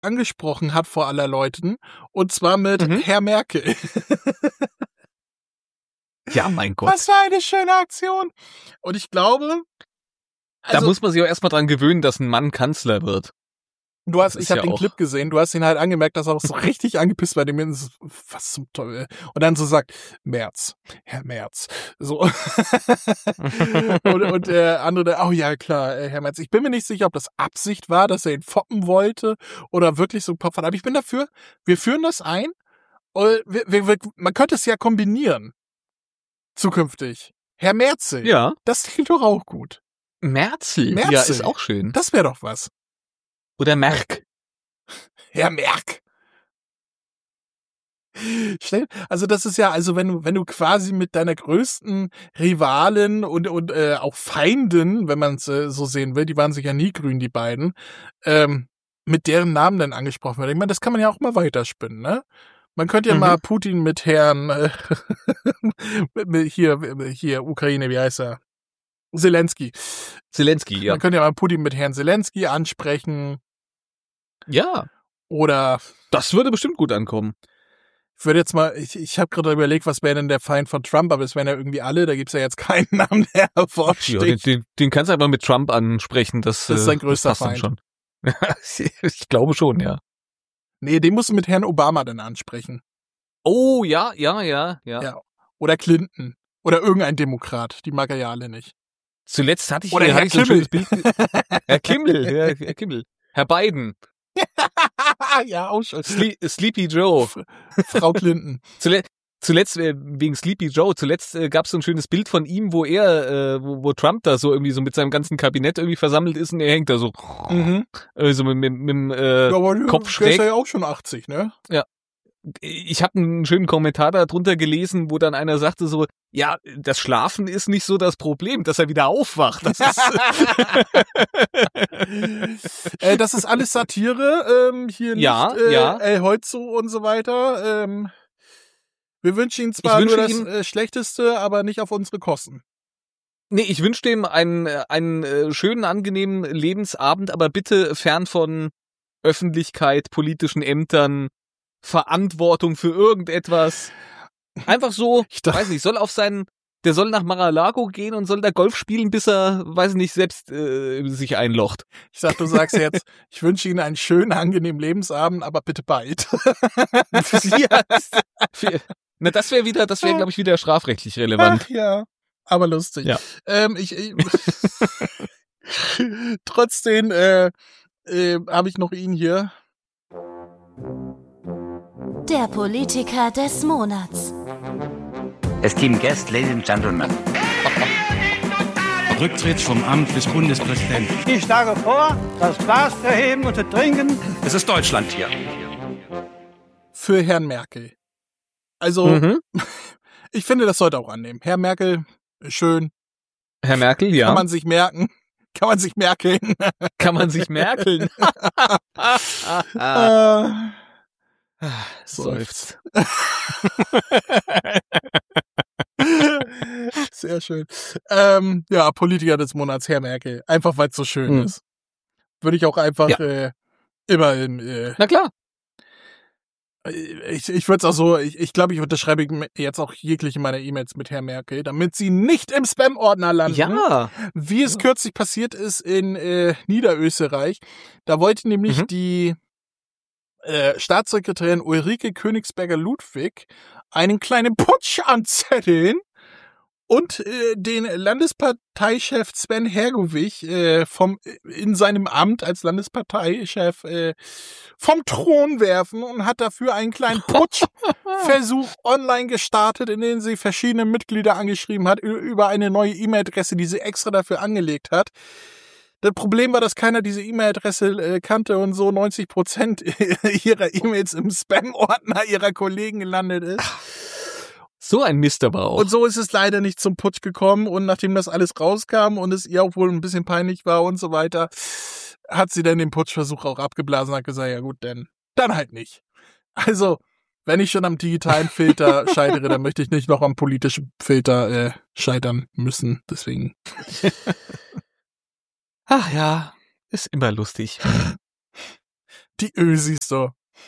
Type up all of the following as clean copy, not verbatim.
angesprochen hat vor aller Leuten. Und zwar mit Herr Merkel. Ja, mein Gott. Was für eine schöne Aktion. Und ich glaube... da muss man sich auch erstmal dran gewöhnen, dass ein Mann Kanzler wird. Ich habe den Clip gesehen, du hast ihn halt angemerkt, dass er auch so richtig angepisst bei dem ist. Was zum Teufel. Und dann so sagt, Merz, Herr Merz. So. und der andere, oh ja, klar, Herr Merz. Ich bin mir nicht sicher, ob das Absicht war, dass er ihn foppen wollte oder wirklich so ein Popfan. Aber ich bin dafür, wir führen das ein. Man könnte es ja kombinieren. Zukünftig. Herr Merzel. Ja. Das klingt doch auch gut. Merzel. Ja, ist auch schön. Das wäre doch was. Oder Merck. Herr Merck. Also das ist ja, also wenn du quasi mit deiner größten Rivalin und auch Feindin, wenn man es so sehen will, die waren sich ja nie grün, die beiden, mit deren Namen dann angesprochen wird. Ich meine, das kann man ja auch mal weiterspinnen, ne? Man könnte ja mal Putin mit Herrn hier Ukraine, wie heißt er? Zelensky, ja. Man könnte ja mal Putin mit Herrn Zelensky ansprechen. Ja. Oder... Das würde bestimmt gut ankommen. Ich würde jetzt mal, ich habe gerade überlegt, was wäre denn der Feind von Trump, aber es wären ja irgendwie alle, da gibt's ja jetzt keinen Namen, der hervorsticht. Ja, den kannst du einfach mit Trump ansprechen. Das ist sein größter Feind. Schon. Ich glaube schon, ja. Nee, den musst du mit Herrn Obama dann ansprechen. Oh, ja. Oder Clinton. Oder irgendein Demokrat. Die mag er ja alle nicht. Zuletzt hatte ich Oder Herr Kimmel. Herr Kimmel. Herr Biden. Ja, auch schon. Sleepy Joe. Frau Clinton. Zuletzt wegen Sleepy Joe, gab es so ein schönes Bild von ihm, wo wo Trump da so irgendwie so mit seinem ganzen Kabinett irgendwie versammelt ist und er hängt da so, so mit dem Kopf schräg. Der ist ja auch schon 80, ne? Ja. Ich habe einen schönen Kommentar da drunter gelesen, wo dann einer sagte so, ja, das Schlafen ist nicht so das Problem, dass er wieder aufwacht. Das ist alles Satire, hier nicht El Holzo und so weiter. Wir wünschen ihm zwar nur das Schlechteste, aber nicht auf unsere Kosten. Nee, ich wünsche dem einen schönen, angenehmen Lebensabend, aber bitte fern von Öffentlichkeit, politischen Ämtern, Verantwortung für irgendetwas. Einfach so, weiß nicht, der soll nach Mar-a-Lago gehen und soll da Golf spielen, bis er, weiß nicht, selbst sich einlocht. Ich sag, du sagst jetzt, ich wünsche Ihnen einen schönen, angenehmen Lebensabend, aber bitte bald. Das wäre, glaube ich, wieder strafrechtlich relevant. Ach, ja, aber lustig. Ja. Trotzdem habe ich noch ihn hier. Der Politiker des Monats. Esteemed guests, ladies and gentlemen. Rücktritt vom Amt des Bundespräsidenten. Ich schlage vor, das Glas zu heben und zu trinken. Es ist Deutschland hier. Für Herrn Merkel. Also, ich finde, das sollte auch annehmen. Herr Merkel, schön. Herr Merkel, ja. Kann man sich merken. Kann man sich merkeln. Kann man sich merkeln. Seufzt. Sehr schön. Ja, Politiker des Monats, Herr Merkel. Einfach, weil es so schön ist. Würde ich auch einfach immer in... Na klar. Ich würde es auch so, ich glaube, ich unterschreibe jetzt auch jegliche meiner E-Mails mit Herr Merkel, damit sie nicht im Spam-Ordner landen. Ja. Wie es kürzlich passiert ist in Niederösterreich. Da wollte nämlich die Staatssekretärin Ulrike Königsberger-Ludwig einen kleinen Putsch anzetteln und den Landesparteichef Sven Hergovich in seinem Amt als Landesparteichef vom Thron werfen und hat dafür einen kleinen Putschversuch online gestartet, in dem sie verschiedene Mitglieder angeschrieben hat über eine neue E-Mail-Adresse, die sie extra dafür angelegt hat. Das Problem war, dass keiner diese E-Mail-Adresse kannte und so 90% ihrer E-Mails im Spam-Ordner ihrer Kollegen gelandet ist. So ein Mist aber auch. Und so ist es leider nicht zum Putsch gekommen. Und nachdem das alles rauskam und es ihr auch wohl ein bisschen peinlich war und so weiter, hat sie dann den Putschversuch auch abgeblasen und hat gesagt, ja gut, dann halt nicht. Also, wenn ich schon am digitalen Filter scheitere, dann möchte ich nicht noch am politischen Filter scheitern müssen. Deswegen... Ach ja, ist immer lustig. Die Ösis so.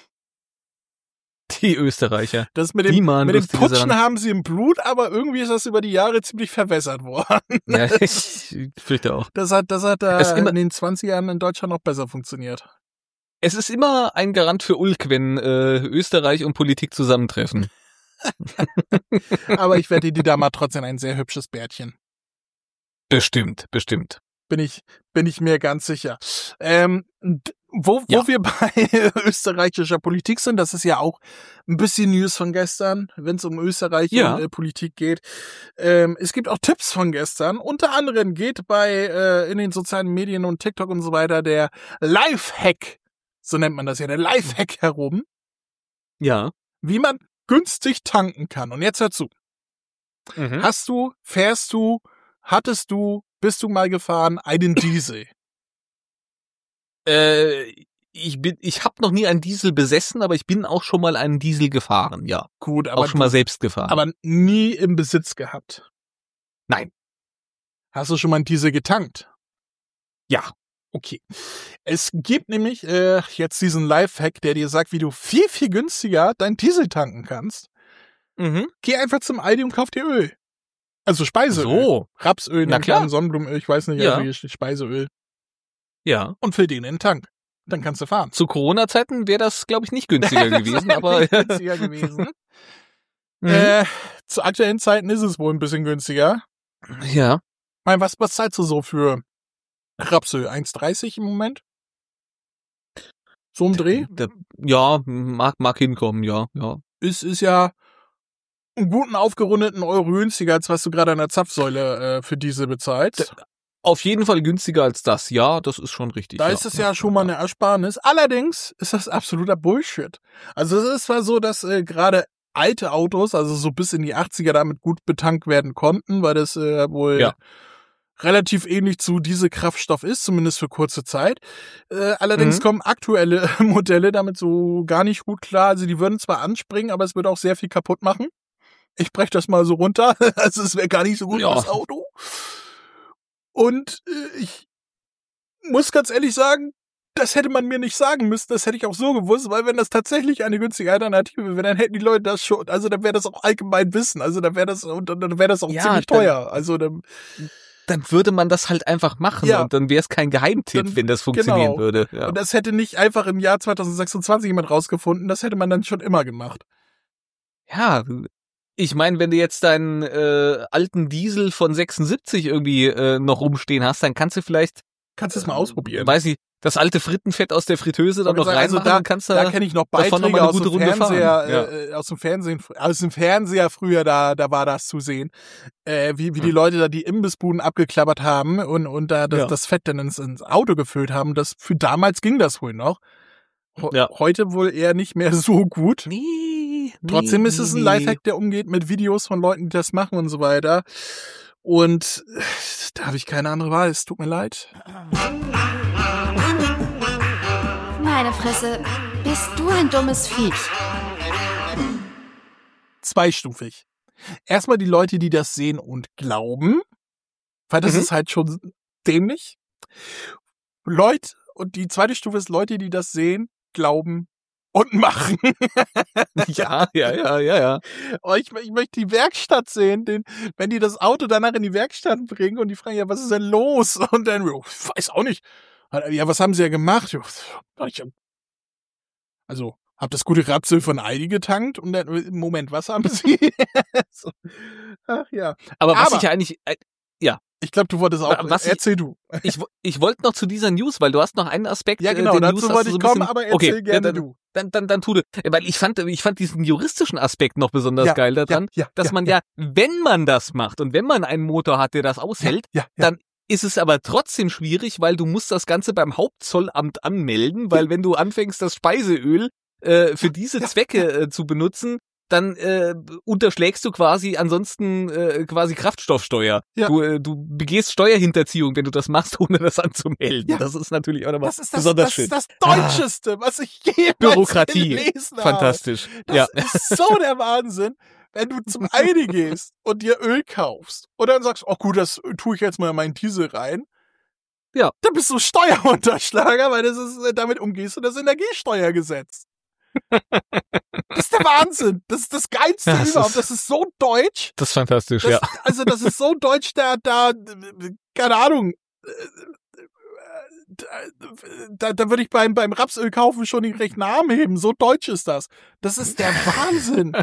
Die Österreicher. Das mit Die dem, machen mit dem lustige Putschen Sachen. haben sie im Blut, aber irgendwie ist das über die Jahre ziemlich verwässert worden. Ja, ich fürchte auch. Das hat Es immer- in den 20ern in Deutschland noch besser funktioniert. Es ist immer ein Garant für Ulk, wenn Österreich und Politik zusammentreffen. Aber ich wette, die Dame hat trotzdem ein sehr hübsches Bärtchen. Bestimmt. Bin ich mir ganz sicher. Wo Ja. wir bei österreichischer Politik sind, das ist ja auch ein bisschen News von gestern, wenn es um Österreich Ja. und Politik geht. Es gibt auch Tipps von gestern. Unter anderem geht in den sozialen Medien und TikTok und so weiter der Lifehack, so nennt man das ja, der Lifehack herum, Ja. wie man günstig tanken kann. Und jetzt hör zu. Mhm. Bist du mal gefahren einen Diesel? Ich habe noch nie einen Diesel besessen, aber ich bin auch schon mal einen Diesel gefahren, ja. Gut, aber Auch schon mal selbst gefahren. aber nie im Besitz gehabt. Nein. Hast du schon mal einen Diesel getankt? Ja. Okay. Es gibt nämlich jetzt diesen Lifehack, der dir sagt, wie du viel, viel günstiger deinen Diesel tanken kannst. Mhm. Geh einfach zum Aldi und kauf dir Öl. Also Speiseöl. So. Rapsöl, Na klar. Sonnenblumenöl, ich weiß nicht, Ja. also hier steht Speiseöl. Ja. Und füll den in den Tank. Dann kannst du fahren. Zu Corona-Zeiten wäre das, glaube ich, nicht günstiger gewesen, Das aber wäre nicht günstiger gewesen. Mhm. Zu aktuellen Zeiten ist es wohl ein bisschen günstiger. Ja. Ich meine, was zahlst du so für Rapsöl? 1,30 im Moment? So im Dreh? Ja, mag hinkommen, ja. Ist ja einen guten aufgerundeten Euro günstiger, als was du gerade an der Zapfsäule für Diesel bezahlst. Auf jeden Fall günstiger als das, ja, das ist schon richtig. Da ist es ja schon mal eine Ersparnis. Allerdings ist das absoluter Bullshit. Also es ist zwar so, dass gerade alte Autos, also so bis in die 80er, damit gut betankt werden konnten, weil das wohl relativ ähnlich zu Dieselkraftstoff ist, zumindest für kurze Zeit. Allerdings kommen aktuelle Modelle damit so gar nicht gut klar. Also die würden zwar anspringen, aber es würde auch sehr viel kaputt machen. Ich breche das mal so runter. Also es wäre gar nicht so gut für das Auto. Und ich muss ganz ehrlich sagen, das hätte man mir nicht sagen müssen, das hätte ich auch so gewusst, weil wenn das tatsächlich eine günstige Alternative wäre, dann hätten die Leute das schon, also dann wäre das auch allgemein Wissen, also dann wäre das auch ziemlich teuer. Also dann würde man das halt einfach machen und dann wäre es kein Geheimtipp, wenn das funktionieren würde. Ja. Und das hätte nicht einfach im Jahr 2026 jemand rausgefunden, das hätte man dann schon immer gemacht. Ja, ich meine, wenn du jetzt deinen alten Diesel von 76 irgendwie noch rumstehen hast, dann kannst du vielleicht... Kannst du es mal ausprobieren. Weiß ich, das alte Frittenfett aus der Fritteuse dann noch reinmachen, also dann kannst du da kenne ich noch Beiträge aus dem Fernseher, aus dem Fernseher früher, da war das zu sehen, wie die Leute da die Imbissbuden abgeklappert haben und da das Fett dann ins Auto gefüllt haben. Für damals ging das wohl noch. Heute wohl eher nicht mehr so gut. Trotzdem ist es ein Lifehack, der umgeht mit Videos von Leuten, die das machen und so weiter. Und da habe ich keine andere Wahl, es tut mir leid. Meine Fresse, bist du ein dummes Viech. Zweistufig. Erstmal die Leute, die das sehen und glauben, weil das ist halt schon dämlich. Und die zweite Stufe ist Leute, die das sehen, glauben und machen. Ja. Oh, ich möchte die Werkstatt sehen, wenn die das Auto danach in die Werkstatt bringen und die fragen, ja, was ist denn los? Und dann, ich weiß auch nicht. Ja, was haben sie ja gemacht? Also, hab das gute Rapsöl von Aldi getankt und dann, Moment, was haben sie? So. Ach ja. Aber was ich eigentlich... Ich glaube, du wolltest auch... Erzähl du. Ich wollte noch zu dieser News, weil du hast noch einen Aspekt... Ja, genau, dazu wollte ich kommen, aber erzähl gerne du. Dann tu du. Weil ich fand diesen juristischen Aspekt noch besonders geil daran, dass man wenn man das macht und wenn man einen Motor hat, der das aushält, dann ist es aber trotzdem schwierig, weil du musst das Ganze beim Hauptzollamt anmelden, weil wenn du anfängst, das Speiseöl für diese Zwecke zu benutzen, dann unterschlägst du quasi ansonsten quasi Kraftstoffsteuer. Ja. Du begehst Steuerhinterziehung, wenn du das machst, ohne das anzumelden. Ja. Das ist natürlich auch nochmal besonders schön. Das ist das Deutscheste, was ich jemals Bürokratie. gelesen habe. Fantastisch. Das ist so der Wahnsinn, wenn du zum Aldi gehst und dir Öl kaufst und dann sagst, oh gut, das tue ich jetzt mal in meinen Diesel rein. Ja. Da bist du Steuerunterschlager, weil damit umgehst du das Energiesteuergesetz. Das ist der Wahnsinn. Das ist das Geilste Ja, überhaupt. Das ist so deutsch. Das ist fantastisch, Also das ist so deutsch, keine Ahnung, da würde ich beim Rapsöl kaufen schon den rechten Arm heben. So deutsch ist das. Das ist der Wahnsinn.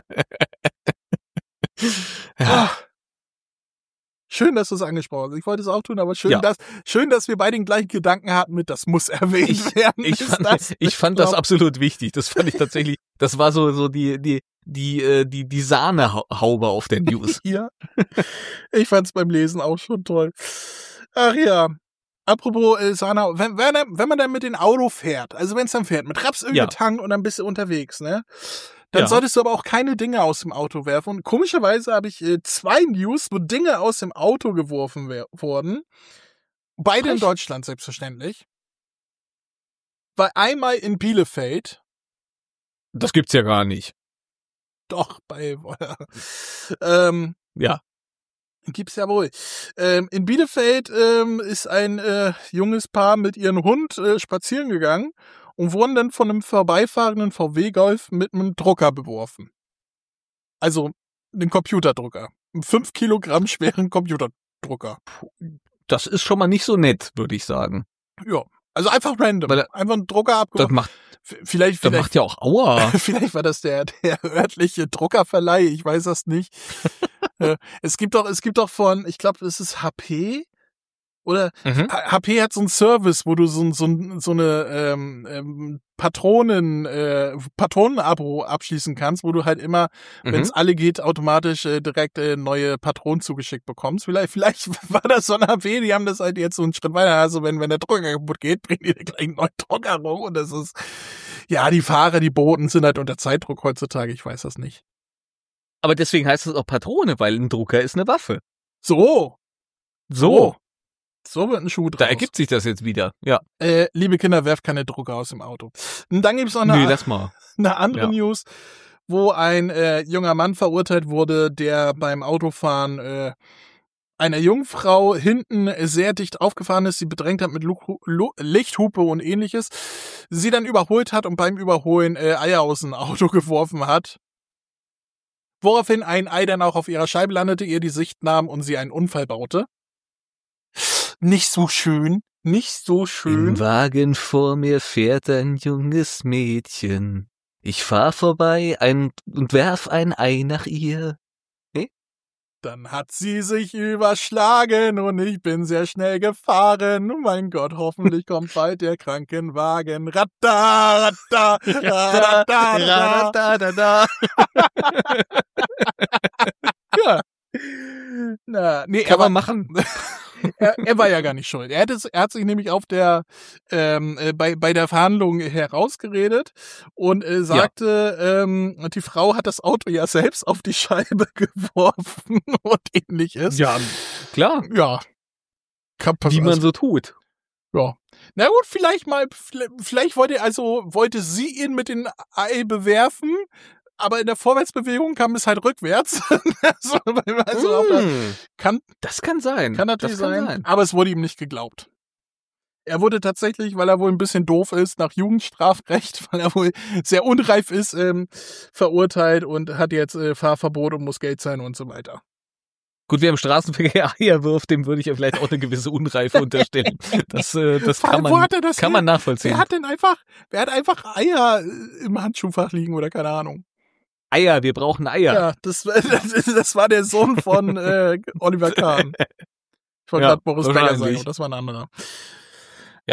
Ja. Schön, dass du es angesprochen hast. Ich wollte es auch tun, aber schön, Ja. dass wir beide den gleichen Gedanken hatten mit, das muss erwähnt werden. Ich fand das absolut wichtig. Das fand ich tatsächlich, das war so die Sahnehaube auf der News. Ja. Ich fand es beim Lesen auch schon toll. Ach ja. Apropos Sana, wenn man dann mit dem Auto fährt, also wenn es dann fährt, mit Rapsöl getankt und dann bist du unterwegs, ne? Dann solltest du aber auch keine Dinge aus dem Auto werfen. Und komischerweise habe ich 2 News, wo Dinge aus dem Auto geworfen wurden. Beide in Deutschland, selbstverständlich. Weil einmal in Bielefeld. Das gibt's ja gar nicht. Doch, Ja. Gibt's ja wohl. In Bielefeld ist ein junges Paar mit ihrem Hund spazieren gegangen und wurden dann von einem vorbeifahrenden VW-Golf mit einem Drucker beworfen. Also einen Computerdrucker. Einen 5 Kilogramm schweren Computerdrucker. Das ist schon mal nicht so nett, würde ich sagen. Ja, also einfach random. Einfach einen Drucker abgeworfen. Das macht ja auch Aua. Vielleicht war das der örtliche Druckerverleih, ich weiß das nicht. Es gibt doch von, ich glaube, das ist HP oder HP hat so einen Service, wo du so eine Patronen-Abo abschließen kannst, wo du halt immer, wenn es alle geht, automatisch direkt neue Patronen zugeschickt bekommst. Vielleicht war das so ein HP, die haben das halt jetzt so einen Schritt weiter. Also wenn der Drucker kaputt geht, bringen die gleich einen neuen Drucker rum und das ist, ja, die Fahrer, die Boten sind halt unter Zeitdruck heutzutage, ich weiß das nicht. Aber deswegen heißt es auch Patrone, weil ein Drucker ist eine Waffe. So wird ein Schuh draus. Da ergibt sich das jetzt wieder, ja. Liebe Kinder, werft keine Drucker aus dem Auto. Und dann gibt's noch eine andere News, wo ein junger Mann verurteilt wurde, der beim Autofahren einer Jungfrau hinten sehr dicht aufgefahren ist, sie bedrängt hat mit Lichthupe und ähnliches, sie dann überholt hat und beim Überholen Eier aus dem Auto geworfen hat. Woraufhin ein Ei dann auch auf ihrer Scheibe landete, ihr die Sicht nahm und sie einen Unfall baute. Nicht so schön. Im Wagen vor mir fährt ein junges Mädchen. Ich fahr vorbei und werf ein Ei nach ihr. Dann hat sie sich überschlagen und ich bin sehr schnell gefahren. Oh mein Gott, hoffentlich kommt bald der Krankenwagen. Ratta, ratta, ratta, ratta. Ja. Kann man machen. Er war ja gar nicht schuld. Er hat sich nämlich auf der bei der Verhandlung herausgeredet und sagte, die Frau hat das Auto ja selbst auf die Scheibe geworfen und ähnliches. Ja, klar. Ja. Wie man so tut. Ja. Na gut, vielleicht wollte sie ihn mit dem Ei bewerfen, aber in der Vorwärtsbewegung kam es halt rückwärts. Das kann sein. Kann natürlich sein. Aber es wurde ihm nicht geglaubt. Er wurde tatsächlich, weil er wohl ein bisschen doof ist, nach Jugendstrafrecht, weil er wohl sehr unreif ist, verurteilt und hat jetzt Fahrverbot und muss Geld zahlen und so weiter. Gut, wer im Straßenverkehr Eier wirft, dem würde ich ja vielleicht auch eine gewisse Unreife unterstellen. Das kann man nachvollziehen. Wer hat einfach Eier im Handschuhfach liegen oder keine Ahnung. Eier, wir brauchen Eier. Ja, das war der Sohn von Oliver Kahn. Ich wollte gerade Boris Becker sagen, aber das war ein anderer. Ja.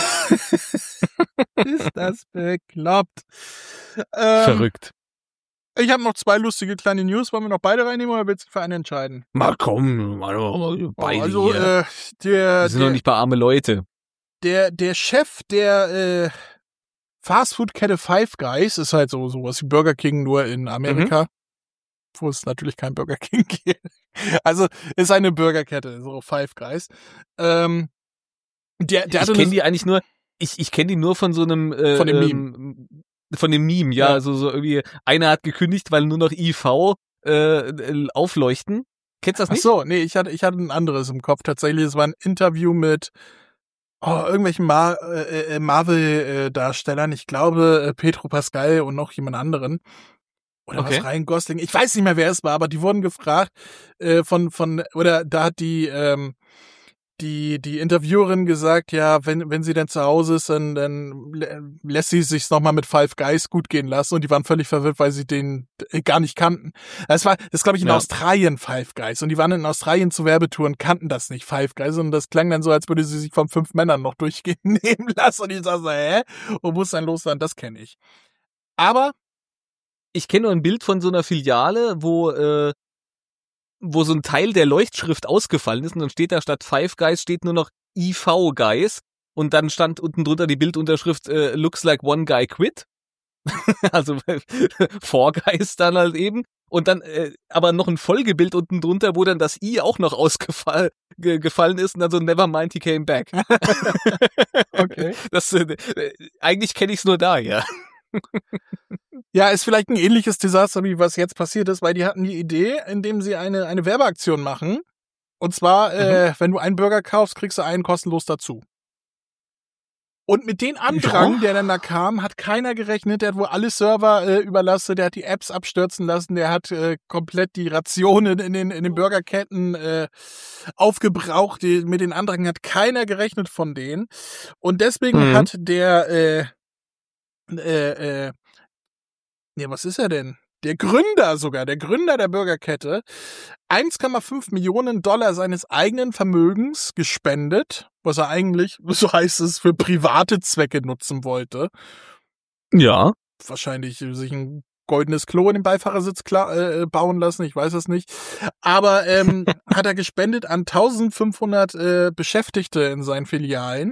Ist das bekloppt. Verrückt. Ich habe noch 2 lustige kleine News. Wollen wir noch beide reinnehmen oder willst du für einen entscheiden? Mal komm, beide also, hier. Wir sind noch nicht bei arme Leute. Der Chef der Fastfood-Kette Five Guys ist halt sowas wie Burger King nur in Amerika, wo es natürlich kein Burger King gibt. Also ist eine Burgerkette, so Five Guys. Ich kenne die eigentlich nur, ich kenne die nur von so einem von dem Meme. Von dem Meme, ja. Also so irgendwie, einer hat gekündigt, weil nur noch IV aufleuchten. Kennst du das nicht? Ach so, nee, ich hatte ein anderes im Kopf. Tatsächlich, es war ein Interview mit irgendwelchen Marvel-Darstellern. Ich glaube, Pedro Pascal und noch jemand anderen. Oder Okay. was, Ryan Gosling. Ich weiß nicht mehr, wer es war, aber die wurden gefragt oder da hat die Interviewerin gesagt, ja, wenn sie denn zu Hause ist, dann lässt sie sich's nochmal mit Five Guys gut gehen lassen und die waren völlig verwirrt, weil sie den gar nicht kannten. Das glaube ich in Australien Five Guys und die waren in Australien zu Werbetouren, kannten das nicht Five Guys und das klang dann so, als würde sie sich von 5 Männern noch durchgehen nehmen lassen und ich sag so, wo muss dann los sein? Das kenne ich. Aber Ich kenne nur ein Bild von so einer Filiale, wo so ein Teil der Leuchtschrift ausgefallen ist und dann steht da statt Five Guys steht nur noch IV Guys und dann stand unten drunter die Bildunterschrift looks like one guy quit. Also Four Guys dann halt eben und dann aber noch ein Folgebild unten drunter, wo dann das I auch noch gefallen ist und dann so never mind he came back. okay. Das eigentlich kenne ich es nur da, ja. Ja, ist vielleicht ein ähnliches Desaster, wie was jetzt passiert ist, weil die hatten die Idee, indem sie eine Werbeaktion machen. Und zwar, wenn du einen Burger kaufst, kriegst du einen kostenlos dazu. Und mit den Andrang, der dann da kam, hat keiner gerechnet. Der hat wohl alle Server überlastet, der hat die Apps abstürzen lassen, der hat komplett die Rationen in den Burgerketten aufgebraucht. Mit den Andrang hat keiner gerechnet von denen. Und deswegen hat der was ist er denn? Der Gründer der Burgerkette, 1,5 Millionen $1 seines eigenen Vermögens gespendet, was er eigentlich, so heißt es, für private Zwecke nutzen wollte. Ja. Wahrscheinlich sich ein goldenes Klo in den Beifahrersitz bauen lassen, ich weiß es nicht. Aber hat er gespendet an 1500 Beschäftigte in seinen Filialen.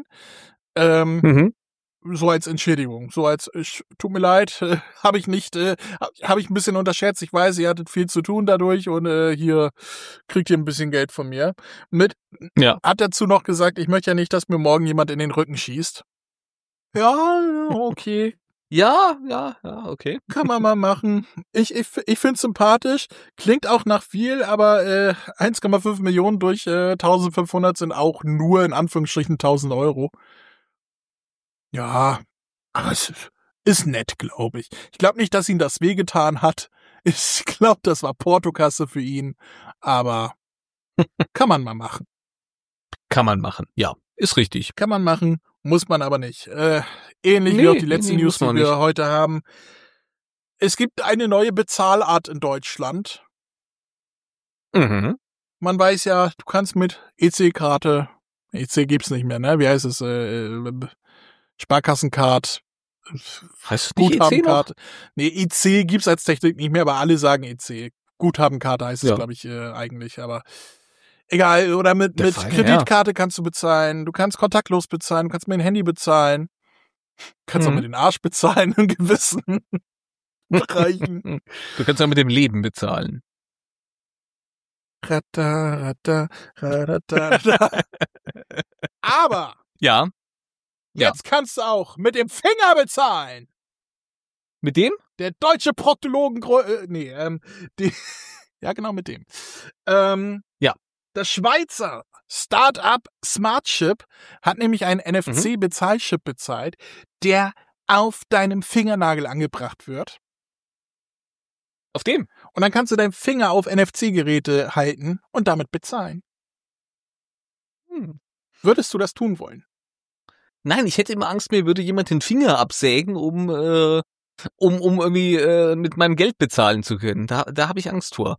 So als Entschädigung, tut mir leid, habe ich ein bisschen unterschätzt. Ich weiß, ihr hattet viel zu tun dadurch und hier kriegt ihr ein bisschen Geld von mir. Hat dazu noch gesagt, ich möchte ja nicht, dass mir morgen jemand in den Rücken schießt. Ja, okay. Ja, okay. Kann man mal machen. Ich find's sympathisch, klingt auch nach viel, aber 1,5 Millionen durch 1500 sind auch nur in Anführungsstrichen 1000 Euro. Ja, aber es ist nett, glaube ich. Ich glaube nicht, dass ihm das wehgetan hat. Ich glaube, das war Portokasse für ihn. Aber kann man mal machen. Kann man machen, ja. Ist richtig. Kann man machen, muss man aber nicht. Ähnlich wie auch die letzte News, die wir heute haben. Es gibt eine neue Bezahlart in Deutschland. Mhm. Man weiß ja, du kannst mit EC-Karte, EC gibt's nicht mehr, ne? Wie heißt es? Sparkassencard, heißt es nicht Guthabenkarte. Nee, EC gibt's als Technik nicht mehr, aber alle sagen EC. Guthabenkarte heißt es, glaube ich, eigentlich, aber egal. Oder mit Kreditkarte kannst du bezahlen, du kannst kontaktlos bezahlen, du kannst mit dem Handy bezahlen, kannst auch mit dem Arsch bezahlen in gewissen Bereichen. Du kannst auch mit dem Leben bezahlen. Aber ja. Jetzt kannst du auch mit dem Finger bezahlen. Mit dem? Der deutsche Proktologen, ja genau mit dem. Das Schweizer Start-up Smartchip hat nämlich einen NFC-Bezahlchip bezahlt, der auf deinem Fingernagel angebracht wird. Auf dem? Und dann kannst du deinen Finger auf NFC-Geräte halten und damit bezahlen. Würdest du das tun wollen? Nein, ich hätte immer Angst, mir würde jemand den Finger absägen, um irgendwie mit meinem Geld bezahlen zu können. Da habe ich Angst vor.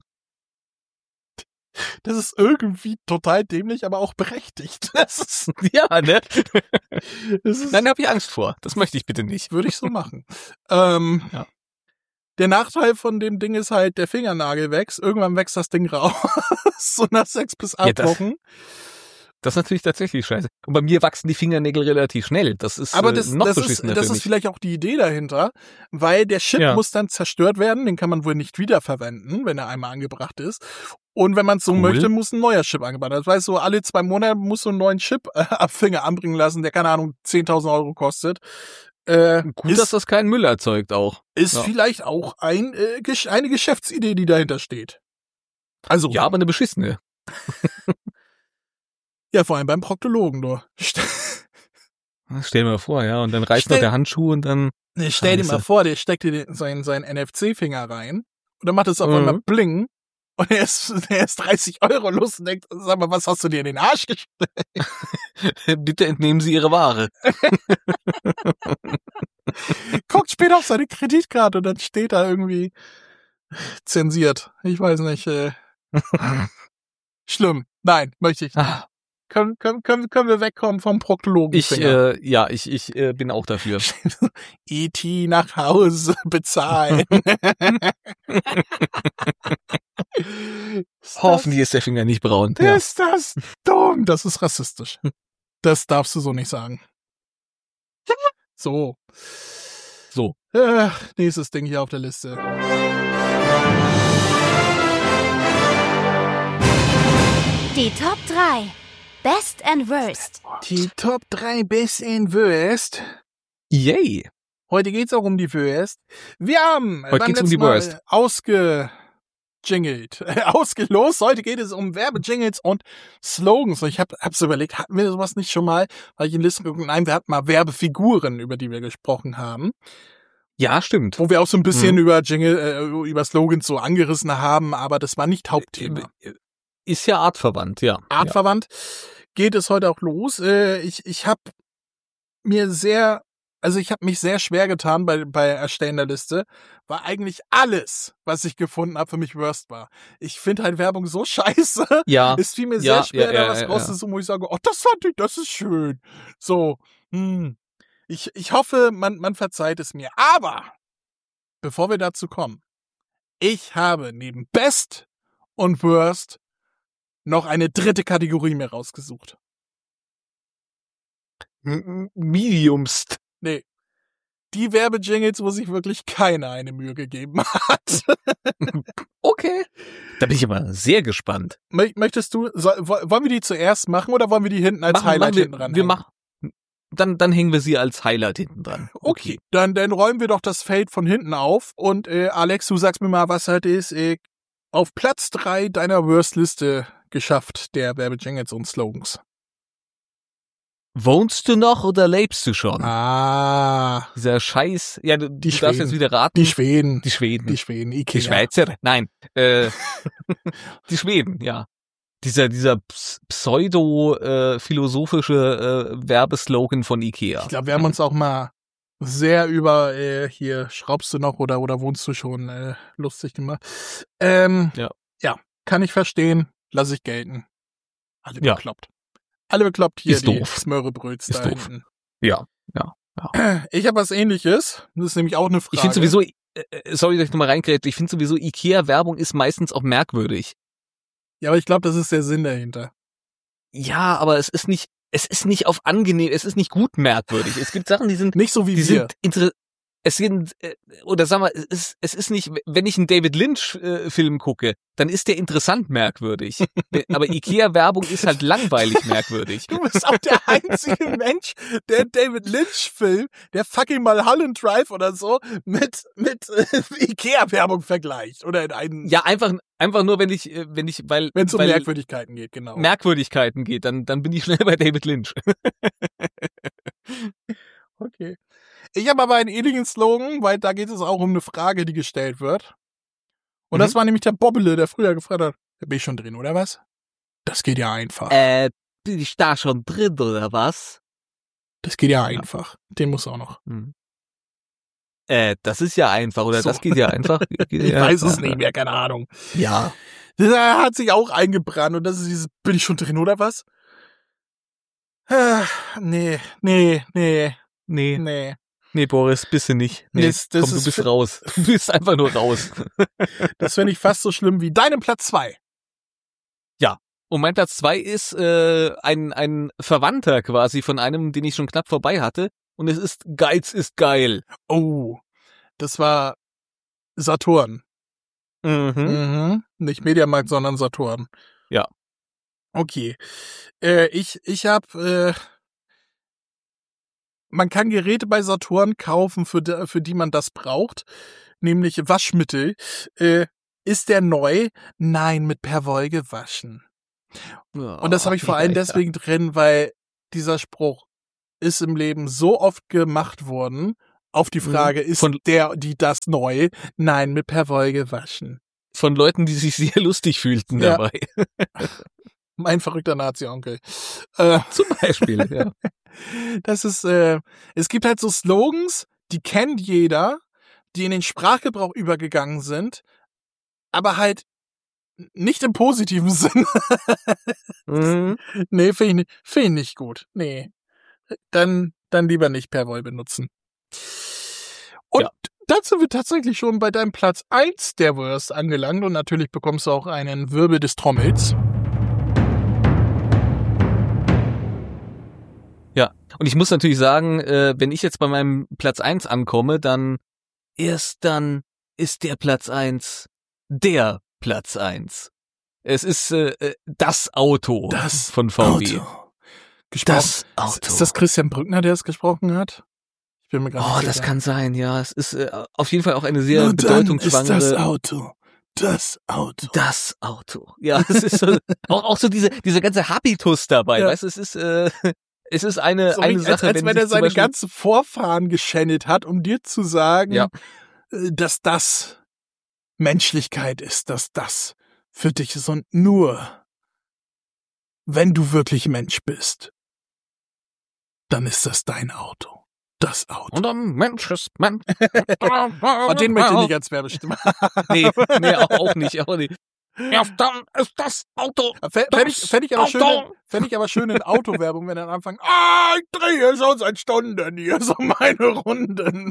Das ist irgendwie total dämlich, aber auch berechtigt. Das ist, ja, ne? Nein, da habe ich Angst vor. Das möchte ich bitte nicht. Würde ich so machen. Ja. Der Nachteil von dem Ding ist halt, der Fingernagel wächst. Irgendwann wächst das Ding raus. So nach 6 bis 8 Wochen. Das ist natürlich tatsächlich scheiße. Und bei mir wachsen die Fingernägel relativ schnell. Das ist aber noch beschissener für mich. Das ist vielleicht auch die Idee dahinter, weil der Chip muss dann zerstört werden. Den kann man wohl nicht wiederverwenden, wenn er einmal angebracht ist. Und wenn man es so möchte, muss ein neuer Chip angebracht werden. Das heißt, so alle 2 Monate muss so einen neuen Chip ab Finger anbringen lassen, der, keine Ahnung, 10.000 Euro kostet. Gut, dass das keinen Müll erzeugt auch. Ist vielleicht auch eine Geschäftsidee, die dahinter steht. Also ja, aber eine beschissene. Ja, vor allem beim Proktologen, du. Stell dir mal vor, ja, und dann reißt noch der Handschuh und dann... Nee, stell dir mal vor, der steckt dir seinen NFC-Finger rein und dann macht es auf einmal bling und er ist 30 € los und denkt, sag mal, was hast du dir in den Arsch gesteckt? Bitte entnehmen Sie Ihre Ware. Guckt später auf seine Kreditkarte und dann steht da irgendwie zensiert. Ich weiß nicht. Schlimm. Nein, möchte ich nicht. Können wir wegkommen vom Proktologen? Ich bin auch dafür. E.T. nach Hause bezahlen. Hoffentlich ist der Finger nicht braun. Ja. Ist das dumm? Das ist rassistisch. Das darfst du so nicht sagen. So. Nächstes Ding hier auf der Liste. Die Top 3. Best and Worst. Die Top 3 Best and Worst. Yay. Heute geht's auch um die Worst. Wir haben Heute geht's um die Worst. Ausgelost. Heute geht es um Werbejingles und Slogans. Ich hab's überlegt, hatten wir sowas nicht schon mal? Weil ich in Listen geguckt, nein, wir hatten mal Werbefiguren, über die wir gesprochen haben. Ja, stimmt. Wo wir auch so ein bisschen über über Slogans so angerissen haben, aber das war nicht Hauptthema. Ist ja artverwandt, ja. Artverwandt geht es heute auch los. Ich habe mich sehr schwer getan bei Erstellen der Liste, weil eigentlich alles, was ich gefunden habe, für mich Worst war. Ich finde halt Werbung so scheiße. Ja. Es fiel mir sehr schwer, da was rauszusuchen, wo ich sage, oh, das ist schön. So, Ich hoffe, man verzeiht es mir. Aber, bevor wir dazu kommen, ich habe neben Best und Worst noch eine dritte Kategorie mir rausgesucht. Mediumst. Nee. Die Werbejingles, wo sich wirklich keiner eine Mühe gegeben hat. Okay. Da bin ich aber sehr gespannt. Möchtest du, wollen wir die zuerst machen oder wollen wir die hinten als Highlight hinten dran hängen? Dann hängen wir sie als Highlight hinten dran. Okay. Dann räumen wir doch das Feld von hinten auf und Alex, du sagst mir mal, was halt ist auf Platz 3 deiner Worst-Liste geschafft, der Werbejingles und Slogans. Wohnst du noch oder lebst du schon? Dieser Scheiß. Ja, du darfst jetzt wieder raten. Die Schweden. Ikea. Die Schweizer. Nein. Die Schweden, ja. Dieser pseudo-philosophische Werbeslogan von Ikea. Ich glaube, wir haben uns auch mal sehr über hier schraubst du noch oder wohnst du schon lustig gemacht. Ja, kann ich verstehen. Lass ich gelten. Alle bekloppt. Alle bekloppt hier, ist die doof. Smörrebröts da hinten. Ja. Ich habe was Ähnliches. Das ist nämlich auch eine Frage. Ich finde sowieso, sorry, dass ich nochmal reingrätsche, ich finde sowieso, Ikea-Werbung ist meistens auch merkwürdig. Ja, aber ich glaube, das ist der Sinn dahinter. Ja, aber es ist nicht auf angenehm, es ist nicht gut merkwürdig. Es gibt Sachen, die sind nicht so wie wir. Oder sagen wir, es ist nicht, wenn ich einen David Lynch Film gucke, dann ist der interessant merkwürdig. Aber Ikea-Werbung ist halt langweilig merkwürdig. Du bist auch der einzige Mensch, der David Lynch-Film, der fucking Mulholland Drive oder so, mit Ikea-Werbung vergleicht. Oder in einen. Ja, einfach nur, wenn es um Merkwürdigkeiten geht, genau. Merkwürdigkeiten geht, dann bin ich schnell bei David Lynch. Okay. Ich habe aber einen ähnlichen Slogan, weil da geht es auch um eine Frage, die gestellt wird. Und das war nämlich der Bobbele, der früher gefragt hat, bin ich schon drin, oder was? Das geht ja einfach. Bin ich da schon drin, oder was? Das geht ja einfach. Den muss auch noch. Das ist ja einfach, oder so. Das geht ja einfach. Ich weiß es nicht mehr, keine Ahnung. Ja. Das hat sich auch eingebrannt und das ist dieses, bin ich schon drin, oder was? Nee. Nee, Boris, bist du nicht. Nee, du bist raus. Du bist einfach nur raus. Das finde ich fast so schlimm wie deinem Platz 2. Ja, und mein Platz 2 ist ein Verwandter quasi von einem, den ich schon knapp vorbei hatte. Und es ist Geiz ist geil. Oh, das war Saturn. Nicht Mediamarkt, sondern Saturn. Ja. Okay. Ich habe... Man kann Geräte bei Saturn kaufen, für die man das braucht, nämlich Waschmittel. Ist der neu? Nein, mit Perwoll gewaschen. Und das habe ich vor allem deswegen drin, weil dieser Spruch, ist im Leben so oft gemacht worden. Auf die Frage, ist die das neu? Nein, mit Perwoll gewaschen. Von Leuten, die sich sehr lustig fühlten dabei. Mein verrückter Nazi-Onkel. Zum Beispiel, ja. Das ist, es gibt halt so Slogans, die kennt jeder, die in den Sprachgebrauch übergegangen sind, aber halt nicht im positiven Sinn. Nee, finde ich nicht gut. Nee. Dann lieber nicht Perwoll benutzen. Und dann sind wir tatsächlich schon bei deinem Platz 1 der Worst angelangt und natürlich bekommst du auch einen Wirbel des Trommels. Ja, und ich muss natürlich sagen, wenn ich jetzt bei meinem Platz 1 ankomme, dann ist der Platz 1 der Platz 1. Es ist das Auto von VW. Das Auto. Ist das Christian Brückner, der es gesprochen hat? Ich bin mir gar nicht sicher. Das kann sein, ja. Es ist auf jeden Fall auch eine sehr bedeutungsschwangere... Ist das Auto. Das Auto. Das Auto. Ja, es ist so, auch so diese ganze Habitus dabei, weißt du, es ist eine so Sache, als wenn er seine ganzen Vorfahren geschändet hat, um dir zu sagen, dass das Menschlichkeit ist, dass das für dich ist und nur, wenn du wirklich Mensch bist, dann ist das dein Auto. Das Auto. Und ein Mensch ist Mensch. Und den möchte ich nicht als Werbestimme. Nee, auch nicht. Ja, dann ist das Auto. Fände ich aber schön in Autowerbung, wenn dann anfangen, ich drehe schon seit Stunden hier so meine Runden.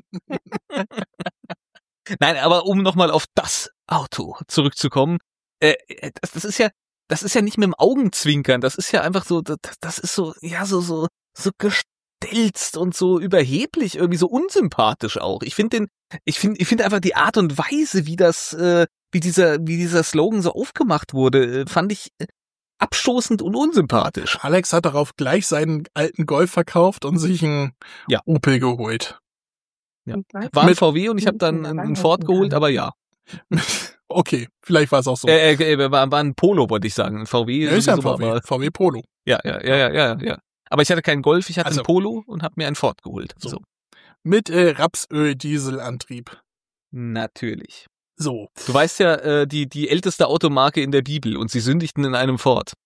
Nein, aber um nochmal auf das Auto zurückzukommen, das ist ja nicht mit dem Augenzwinkern, das ist ja einfach so, das ist so gestelzt und so überheblich, irgendwie so unsympathisch auch. Ich finde einfach die Art und Weise, wie dieser Slogan so aufgemacht wurde, fand ich abstoßend und unsympathisch. Alex hat darauf gleich seinen alten Golf verkauft und sich einen Opel geholt. Ja. War ein VW und ich habe dann einen Ford geholt, aber ja. Okay, vielleicht war es auch so. War ein Polo, wollte ich sagen. Ein VW ist ja ein VW Polo. Ja. Aber ich hatte keinen Golf, ich hatte einen Polo und habe mir einen Ford geholt. So. Mit Rapsöl-Dieselantrieb. Natürlich. So. Du weißt ja, die älteste Automarke in der Bibel und sie sündigten in einem Ford.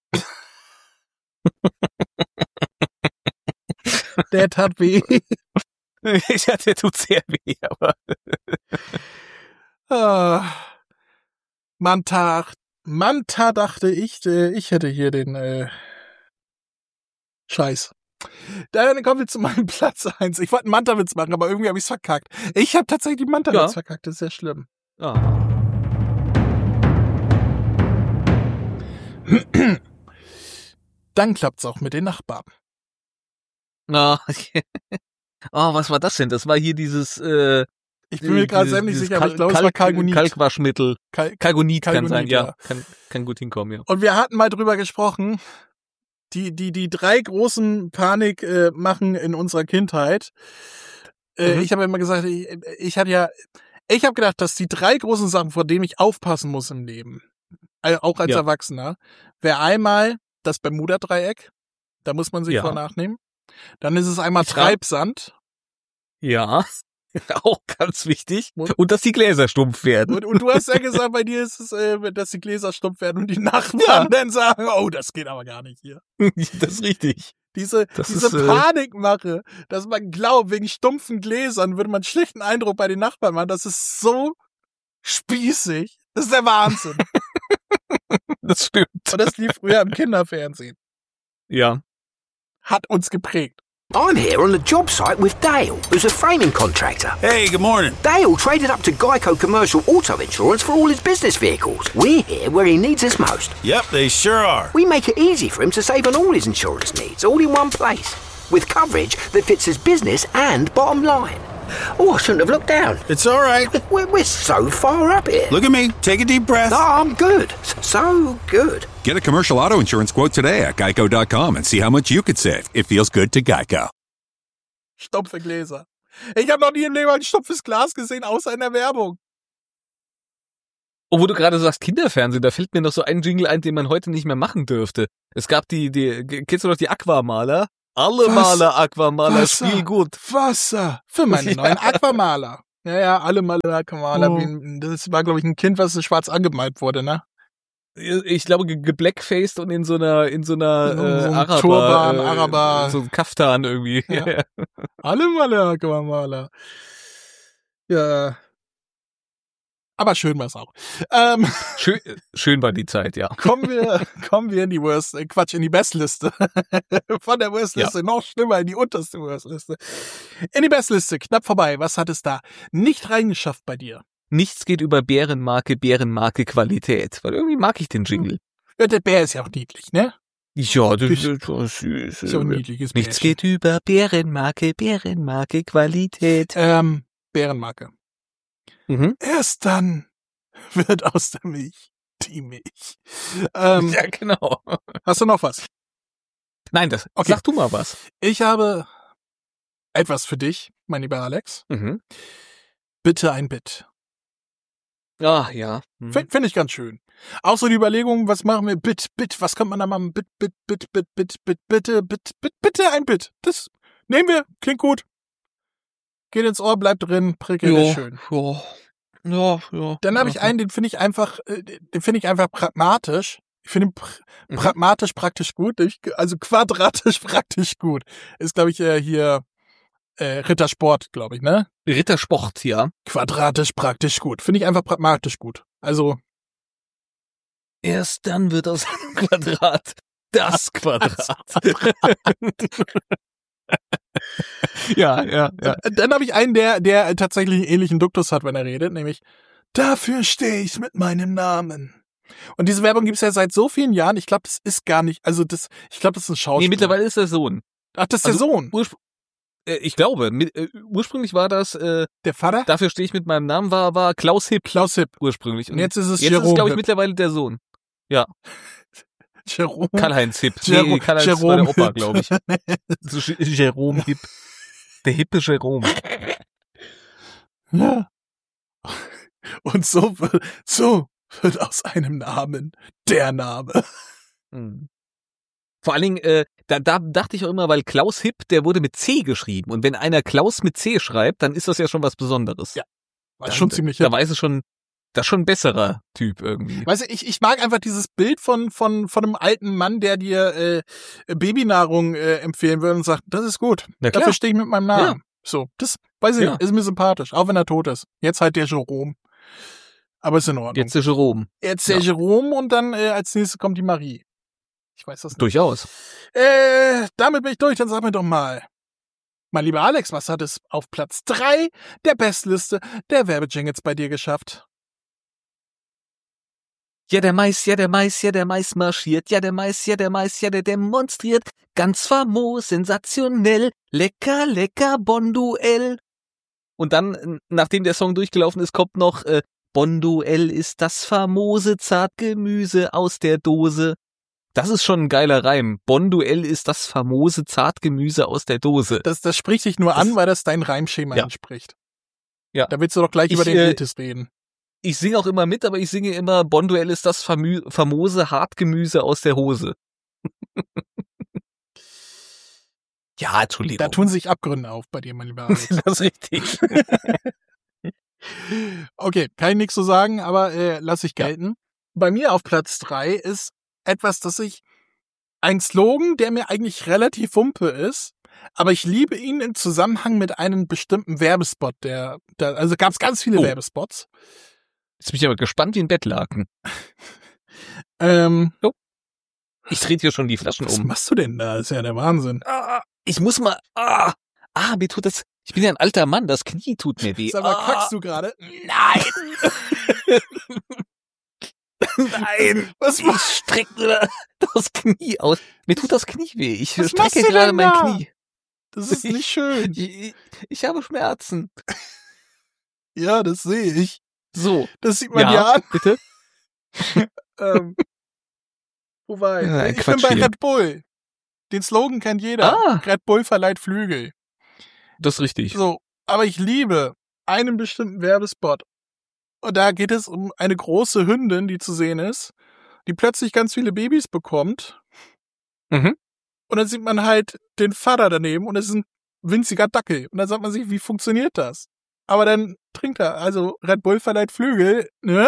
Der tat weh. Ja, der tut sehr weh, aber... Manta dachte ich hätte hier den Scheiß. Dann kommen wir zu meinem Platz 1. Ich wollte einen Manta-Witz machen, aber irgendwie habe ich es verkackt. Ich habe tatsächlich den Manta-Witz verkackt, das ist sehr schlimm. Dann klappt's auch mit den Nachbarn. Was war das denn? Das war hier dieses ich bin mir gerade selbst nicht sicher, aber ich glaube, es war Kalgonit. Kalkwaschmittel. Kalgonit kann sein, ja. Kann gut hinkommen, ja. Und wir hatten mal drüber gesprochen, die drei großen Panik machen in unserer Kindheit. Ich habe immer gesagt, ich habe gedacht, dass die drei großen Sachen, vor denen ich aufpassen muss im Leben, auch als Erwachsener, wäre einmal das Bermuda-Dreieck, da muss man sich vor nachnehmen. Dann ist es einmal Treibsand. Ja, auch ganz wichtig. Und dass die Gläser stumpf werden. Und du hast ja gesagt, bei dir ist es, dass die Gläser stumpf werden und die Nachbarn dann sagen, das geht aber gar nicht hier. Das ist richtig. Diese Panikmache, dass man glaubt, wegen stumpfen Gläsern würde man einen schlechten Eindruck bei den Nachbarn machen, das ist so spießig. Das ist der Wahnsinn. Das stimmt. Und das lief früher im Kinderfernsehen. Ja. Hat uns geprägt. I'm here on the job site with Dale, who's a framing contractor. Hey, good morning. Dale traded up to Geico Commercial Auto Insurance for all his business vehicles. We're here where he needs us most. Yep, they sure are. We make it easy for him to save on all his insurance needs, all in one place, with coverage that fits his business and bottom line. I shouldn't have looked down. It's all right. We're so far up here. Look at me. Take a deep breath. No, I'm good. So good. Get a commercial auto insurance quote today at geico.com and see how much you could save. It feels good to Geico. Stumpfe Gläser. Ich habe noch nie im Leben ein stumpfes Glas gesehen, außer in der Werbung. Oh, wo du gerade sagst Kinderfernsehen, da fällt mir noch so ein Jingle ein, den man heute nicht mehr machen dürfte. Es gab kennst du noch die Aquamaler? Alle Maler, Aquamaler, spiel gut. Wasser für meine neuen Aquamaler. Ja, alle Maler, Aquamaler. Das war, glaube ich, ein Kind, was schwarz angemalt wurde, ne? Ich glaube, geblackfaced und in so einer so ein Araber, Turban, Araber. so ein Kaftan irgendwie. Ja. Alle Maler, Aquamaler. Ja. Aber schön war's auch. Schön war die Zeit, ja. Kommen wir in die in die Bestliste. Von der Worstliste noch schlimmer in die unterste Worstliste. In die Bestliste, knapp vorbei. Was hat es da nicht reingeschafft bei dir? Nichts geht über Bärenmarke Qualität. Weil irgendwie mag ich den Jingle. Ja, der Bär ist ja auch niedlich, ne? Ja, das ist süß. Ist ja ein niedliches Nichts Bärchen. geht über Bärenmarke Qualität. Bärenmarke. Mhm. Erst dann wird aus der Milch die Milch. Ja, genau. Hast du noch was? Nein, Okay. Sag du mal was. Ich habe etwas für dich, mein lieber Alex. Mhm. Bitte ein Bit. Ah, ja. Mhm. Finde ich ganz schön. Auch so die Überlegung, was machen wir? Bit, was könnte man da machen? Bitte ein Bit. Das nehmen wir, klingt gut. Geht ins Ohr, bleibt drin, prickelt, ist schön. Ja. Dann habe ich einen, den finde ich einfach pragmatisch. Ich finde ihn pragmatisch praktisch gut, also quadratisch praktisch gut. Ist, glaube ich, hier Rittersport, glaube ich, ne? Rittersport, ja. Quadratisch praktisch gut. Finde ich einfach pragmatisch gut. Also Erst dann wird aus einem Quadrat das Quadrat. Ja. Dann habe ich einen, der tatsächlich einen ähnlichen Duktus hat, wenn er redet, nämlich dafür stehe ich mit meinem Namen. Und diese Werbung gibt's ja seit so vielen Jahren. Ich glaube, das ist gar nicht, ich glaube, das ist ein Schauspieler. Nee, mittlerweile ist der Sohn. Ach, das ist der Sohn. Ich glaube, ursprünglich war das, Der Vater? dafür stehe ich mit meinem Namen, war Klaus Hipp Klaus Hipp. ursprünglich. Und jetzt ist es Jetzt Jerome ist es, glaube ich, Hipp. mittlerweile der Sohn. Ja, Jerome. Karl-Heinz Hipp. Jerome- Karl-Heinz war Jerome der Opa, Hipp. glaube ich. So, Jerome Hipp. Der hippe Jerome. Ja. Und so wird aus einem Namen der Name. Mhm. Vor allen Dingen, da dachte ich auch immer, weil Klaus Hipp, der wurde mit C geschrieben. Und wenn einer Klaus mit C schreibt, dann ist das ja schon was Besonderes. Ja. War Da- schon ziemlich Da hip. weiß es schon, das ist schon ein besserer Typ irgendwie. Weißt du, ich mag einfach dieses Bild von einem alten Mann, der dir Babynahrung empfehlen würde und sagt, das ist gut. Na klar. Dafür stehe ich mit meinem Namen. So, das weiß ich Ja. nicht, ist mir sympathisch, auch wenn er tot ist. Jetzt halt der Jerome. Aber ist in Ordnung. Jetzt der Jerome. Jetzt der Jerome und dann als nächstes kommt die Marie. Ich weiß das nicht. Durchaus. Damit bin ich durch, dann sag mir doch mal. Mein lieber Alex, was hat es auf Platz 3 der Bestliste der Werbejingles bei dir geschafft? Ja, der Mais marschiert. Ja, der Mais, der demonstriert. Ganz famos, sensationell. Lecker, Bonduell. Und dann, nachdem der Song durchgelaufen ist, kommt noch, Bonduell ist das famose Zartgemüse aus der Dose. Das ist schon ein geiler Reim. Bonduell ist das famose Zartgemüse aus der Dose. Das spricht dich nur an, weil das dein Reimschema Ja. entspricht. Ja. Da willst du doch gleich über den Iltis reden. Ich singe auch immer mit, aber ich singe immer, Bonduell ist das famose Hartgemüse aus der Hose. Ja, Entschuldigung. Da tun sich Abgründe auf bei dir, mein lieber Alex. Das ist richtig. Okay, kann ich nichts zu sagen, aber lass ich gelten. Bei mir auf Platz 3 ist etwas, ein Slogan, der mir eigentlich relativ wumpe ist, aber ich liebe ihn im Zusammenhang mit einem bestimmten Werbespot, also gab es ganz viele Werbespots. Jetzt bin ich aber gespannt wie ein Bettlaken. Ich trete hier schon die Flaschen Was um. machst du denn da? Das ist ja der Wahnsinn. Ich muss mal, mir tut das, ich bin ja ein alter Mann, das Knie tut mir weh. Sag mal, kackst du gerade? Nein! Nein! Was Ich strecke das Knie aus. Mir tut das Knie weh. Ich Was machst strecke du gerade denn mein da? Knie. Das ist nicht schön. Ich habe Schmerzen. Ja, das sehe ich. So. Das sieht man dir an. Bitte? Wo war ich? Ja, Ich bin Quatsch bei hier. Red Bull. Den Slogan kennt jeder. Red Bull verleiht Flügel. Das ist richtig. So, aber ich liebe einen bestimmten Werbespot. Und da geht es um eine große Hündin, die zu sehen ist, die plötzlich ganz viele Babys bekommt. Mhm. Und dann sieht man halt den Vater daneben und es ist ein winziger Dackel. Und dann sagt man sich, wie funktioniert das? Aber dann trinkt er. Also Red Bull verleiht Flügel, ne?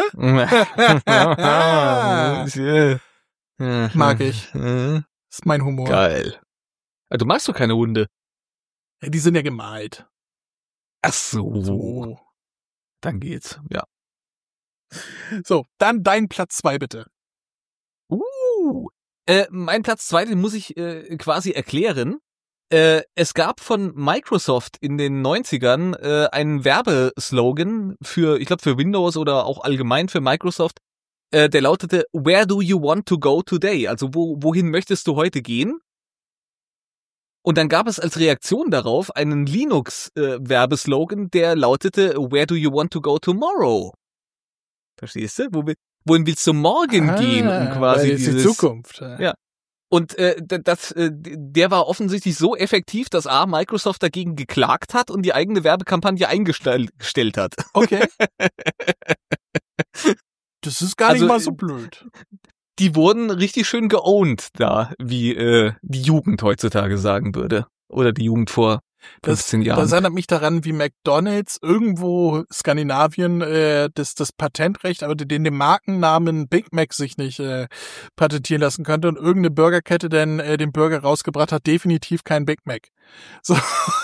Mag ich. Ist mein Humor. Geil. Du magst doch keine Hunde. Ja, die sind ja gemalt. Ach so. So. Dann geht's, ja. So, dann dein Platz 2 bitte. Mein Platz 2, den muss ich quasi erklären. Es gab von Microsoft in den 90ern einen Werbeslogan ich glaube für Windows oder auch allgemein für Microsoft, der lautete, Where do you want to go today? Also wohin möchtest du heute gehen? Und dann gab es als Reaktion darauf einen Linux-Werbeslogan, der lautete, Where do you want to go tomorrow? Verstehst du? Wohin willst du morgen gehen? Um quasi das ist die Zukunft. Ja. Und der war offensichtlich so effektiv, dass Microsoft dagegen geklagt hat und die eigene Werbekampagne eingestellt hat. Okay. Das ist gar nicht mal so blöd. Die wurden richtig schön geowned da, wie die Jugend heutzutage sagen würde. Oder die Jugend vor 15 Jahren. Das erinnert mich daran, wie McDonald's irgendwo Skandinavien das Patentrecht, aber den Markennamen Big Mac sich nicht patentieren lassen könnte und irgendeine Burgerkette dann den Burger rausgebracht hat, definitiv kein Big Mac. So.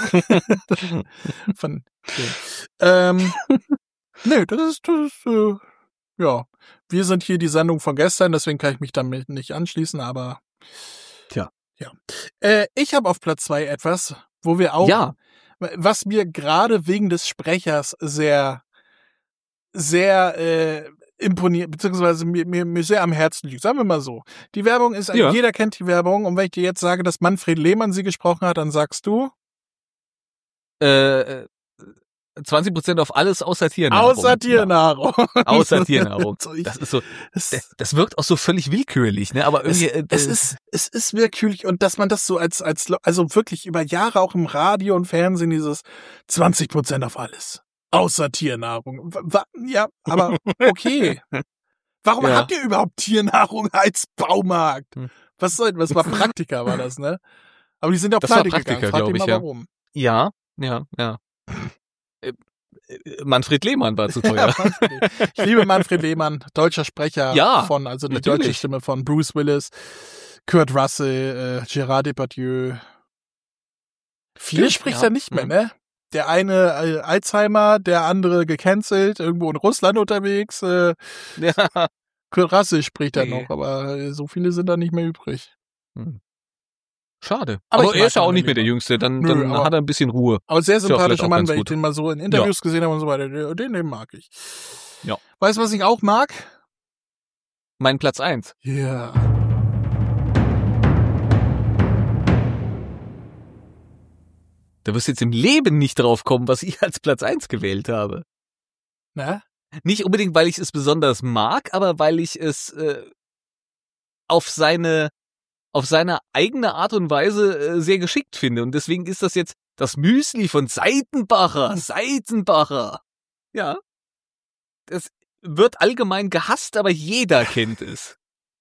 Nee, das ist ja. Wir sind hier die Sendung von gestern, deswegen kann ich mich damit nicht anschließen, aber tja. Ja. Ich habe auf Platz 2 etwas, wo wir auch, was mir gerade wegen des Sprechers sehr, sehr imponiert, beziehungsweise mir sehr am Herzen liegt. Sagen wir mal so. Die Werbung ist, jeder kennt die Werbung, und wenn ich dir jetzt sage, dass Manfred Lehmann sie gesprochen hat, dann sagst du? 20% auf alles außer Tiernahrung. Außer Tiernahrung. Außer Tiernahrung. Das ist so, das wirkt auch so völlig willkürlich, ne? Aber irgendwie, es ist willkürlich, und dass man das so also wirklich über Jahre auch im Radio und Fernsehen dieses 20% auf alles. Außer Tiernahrung. Ja, aber okay. Warum habt ihr überhaupt Tiernahrung als Baumarkt? Was war Praktika, war das, ne? Aber die sind auch pleite gegangen. Frag dich mal warum. Ja. Manfred Lehmann war zu teuer. Ich liebe Manfred Lehmann, deutscher Sprecher die natürlich. deutsche Stimme von Bruce Willis, Kurt Russell, Gérard Depardieu. Viele spricht er nicht mehr, ne? Der eine Alzheimer, der andere gecancelt, irgendwo in Russland unterwegs. Kurt Russell spricht er noch, aber so viele sind da nicht mehr übrig. Schade. Aber er ist ja auch nicht mehr der Jüngste, dann hat er ein bisschen Ruhe. Aber sehr sympathischer Mann, weil ich den mal so in Interviews gesehen habe und so weiter. Den mag ich. Ja. Weißt du, was ich auch mag? Mein Platz 1. Ja. Da wirst du jetzt im Leben nicht drauf kommen, was ich als Platz 1 gewählt habe. Na? Nicht unbedingt, weil ich es besonders mag, aber weil ich es auf seine eigene Art und Weise sehr geschickt finde. Und deswegen ist das jetzt das Müsli von Seitenbacher. Ja. Das wird allgemein gehasst, aber jeder kennt es.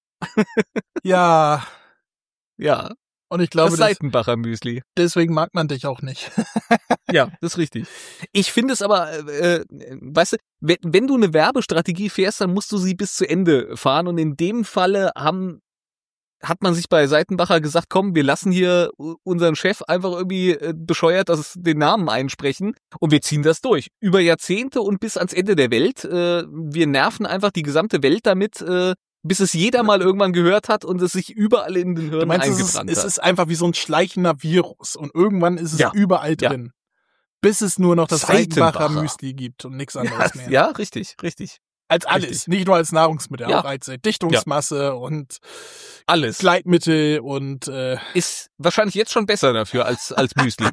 Ja. Ja. Und ich glaube, das Seitenbacher Müsli. Deswegen mag man dich auch nicht. Ja, das ist richtig. Ich finde es aber, weißt du, wenn du eine Werbestrategie fährst, dann musst du sie bis zu Ende fahren. Und in dem Falle hat man sich bei Seitenbacher gesagt, komm, wir lassen hier unseren Chef einfach irgendwie bescheuert den Namen einsprechen und wir ziehen das durch. Über Jahrzehnte und bis ans Ende der Welt. Wir nerven einfach die gesamte Welt damit, bis es jeder mal irgendwann gehört hat und es sich überall in den Hirn eingebrannt hat. Es ist einfach wie so ein schleichender Virus und irgendwann ist es überall drin. Bis es nur noch das Seitenbacher Müsli gibt und nichts anderes mehr. Ja, richtig. Als alles, richtig. Nicht nur als Nahrungsmittel, auch als Dichtungsmasse und alles. Gleitmittel und ist wahrscheinlich jetzt schon besser dafür als Müsli.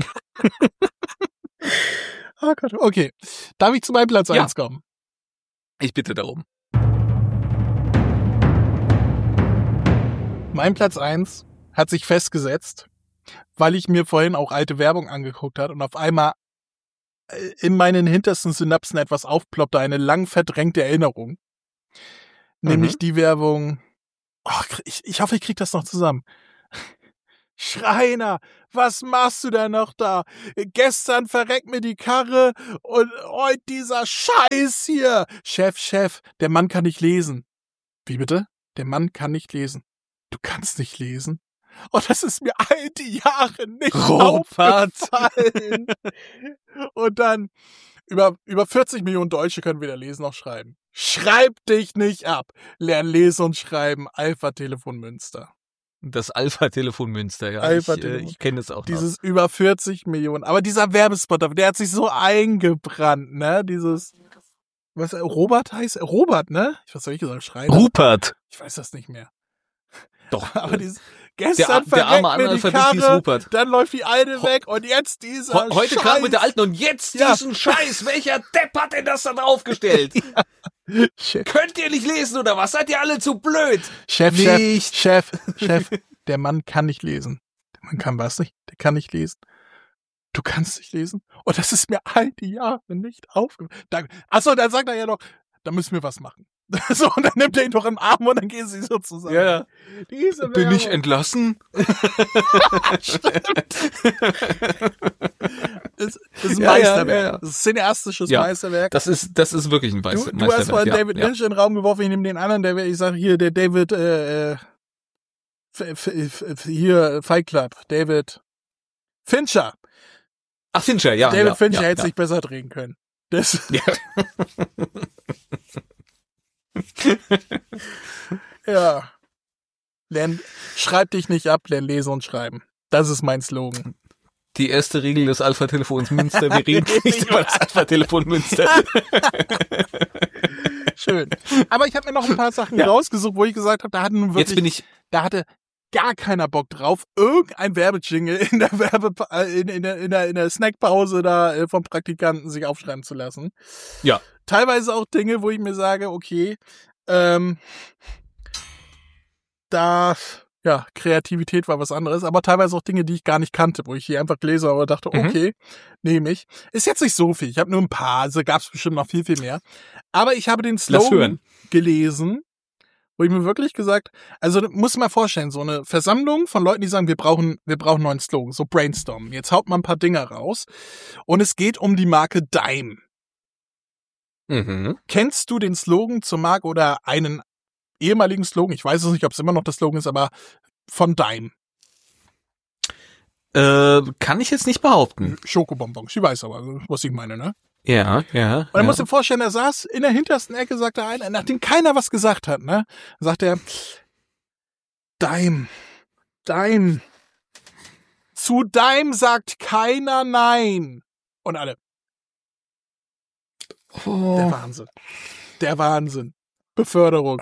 Oh Gott, okay. Darf ich zu meinem Platz 1 kommen? Ich bitte darum. Mein Platz 1 hat sich festgesetzt, weil ich mir vorhin auch alte Werbung angeguckt habe und auf einmal in meinen hintersten Synapsen etwas aufploppte, eine lang verdrängte Erinnerung. Nämlich die Werbung, ich hoffe, ich krieg das noch zusammen. Schreiner, was machst du denn noch da? Gestern verreckt mir die Karre und heute dieser Scheiß hier. Chef, der Mann kann nicht lesen. Wie bitte? Der Mann kann nicht lesen. Du kannst nicht lesen? Oh, das ist mir all die Jahre nicht aufgefallen. Und dann, über 40 Millionen Deutsche können weder lesen noch schreiben. Schreib dich nicht ab. Lern lesen und schreiben. Alpha-Telefon Münster. Das Alpha-Telefon Münster, ja. Ich kenne es auch Dieses noch. Über 40 Millionen. Aber dieser Werbespot, der hat sich so eingebrannt, ne? Dieses, was, Robert heißt? Robert, ne? Was soll ich gesagt? Schreiner? Rupert. Ich weiß das nicht mehr. Doch. Aber dieses, gestern der arme Analphabet hieß Rupert. Dann läuft die Alte weg und jetzt dieser Heute Scheiß. kam mit der Alten und jetzt diesen Scheiß. Welcher Depp hat denn das da draufgestellt? Chef. Könnt ihr nicht lesen oder was? Seid ihr alle zu blöd? Chef, der Mann kann nicht lesen. Der Mann kann was nicht? Der kann nicht lesen. Du kannst nicht lesen? Und das ist mir all die Jahre nicht aufgefallen. Achso, dann sagt er ja noch, da müssen wir was machen. So, und dann nimmt er ihn doch im Arm und dann gehen sie so zusammen. Ja. Bin ich entlassen? Stimmt. Das ist ein Meisterwerk. Ja. Das ist ein cineastisches Meisterwerk. Das ist wirklich ein Meisterwerk. Du hast vorhin David Lynch in den Raum geworfen, ich nehme den anderen, ich sage hier, der David, hier, Fight Club, David Fincher. Ach, Fincher, ja. David Fincher hätte sich besser drehen können. Das. Ja. Ja. Schreib dich nicht ab, lern lesen und schreiben. Das ist mein Slogan. Die erste Regel des Alpha-Telefons Münster. Wir reden nicht über das Alpha-Telefon Münster. Schön. Aber ich habe mir noch ein paar Sachen rausgesucht, wo ich gesagt habe, da hatte gar keiner Bock drauf, irgendein Werbejingle in der in der Snackpause da vom Praktikanten sich aufschreiben zu lassen. Ja. Teilweise auch Dinge, wo ich mir sage, okay, Kreativität war was anderes, aber teilweise auch Dinge, die ich gar nicht kannte, wo ich hier einfach gelesen habe, aber dachte, okay, nehme ich. Ist jetzt nicht so viel, ich habe nur ein paar, also gab es bestimmt noch viel, viel mehr. Aber ich habe den Slogan gelesen, wo ich mir wirklich gesagt, also muss man vorstellen, so eine Versammlung von Leuten, die sagen, wir brauchen einen neuen Slogan, so brainstormen. Jetzt haut man ein paar Dinger raus und es geht um die Marke Dime. Kennst du den Slogan zur Marke oder einen ehemaligen Slogan? Ich weiß es nicht, ob es immer noch der Slogan ist, aber von Dime. Kann ich jetzt nicht behaupten. Schokobonbons, ich weiß aber, was ich meine, ne? Ja. Und dann musst du dir vorstellen, er saß in der hintersten Ecke, sagte einer, nachdem keiner was gesagt hat, ne? Sagt er, Dime. Zu Dime sagt keiner Nein. Und alle. Oh. Der Wahnsinn. Beförderung.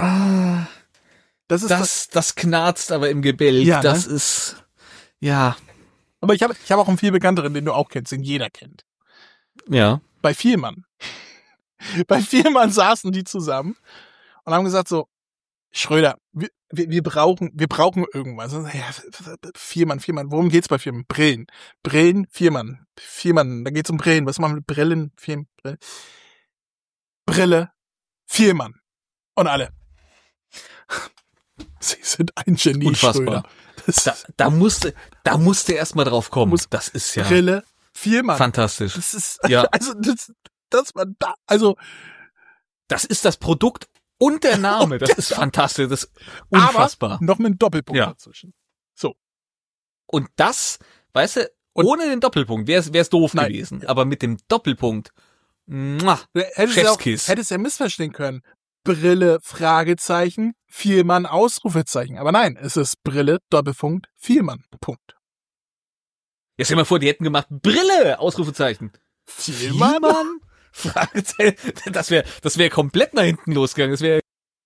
Das knarzt aber im Gebälk. Ja, das ne? ist, ja. Aber ich hab auch einen viel bekannteren, den du auch kennst, den jeder kennt. Ja. Bei Vielmann. Bei Vielmann saßen die zusammen und haben gesagt so, Schröder, wir brauchen irgendwas. Ja, Vielmann, worum geht's bei Vielmann? Brillen, Vielmann, da geht's um Brillen. Was machen wir mit Brillen? Brille, Vielmann. Und alle. Sie sind ein Genie, unfassbar. Da musste erst mal drauf kommen. Das ist ja Brille, Vielmann. Fantastisch. Das ist, ja. Also, das war da, also. Das ist das Produkt und der Name. Das ist fantastisch. Das ist unfassbar. Aber noch mit einem Doppelpunkt dazwischen. So. Und das, weißt du, ohne den Doppelpunkt wär's doof gewesen. Aber mit dem Doppelpunkt, Chefskiss. Hättest du ja missverstehen können. Brille, Fragezeichen, Vielmann, Ausrufezeichen. Aber nein, es ist Brille, Doppelpunkt, Vielmann, Punkt. Jetzt stell dir mal vor, die hätten gemacht, Brille, Ausrufezeichen. Vielmann? Fragezeichen. Das wäre komplett nach hinten losgegangen.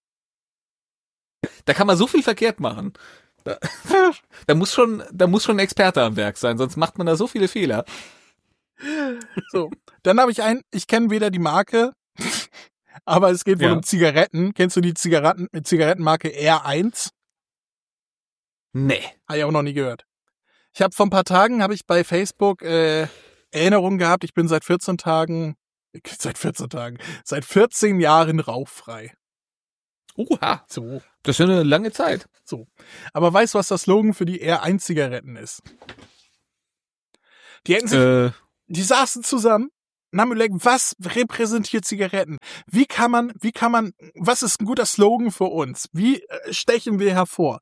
Da kann man so viel verkehrt machen. Da muss schon ein Experte am Werk sein, sonst macht man da so viele Fehler. So, dann habe ich kenne weder die Marke, aber es geht wohl um Zigaretten. Kennst du die Zigarettenmarke R1? Nee. Habe ich auch noch nie gehört. Ich habe vor ein paar Tagen, bei Facebook Erinnerungen gehabt, ich bin seit 14 Jahren rauchfrei. Oha. So. Das ist ja eine lange Zeit. So. Aber weißt du, was das Slogan für die R1-Zigaretten ist? Die hätten sich, die saßen zusammen und haben überlegt, was repräsentiert Zigaretten? Was ist ein guter Slogan für uns? Wie stechen wir hervor?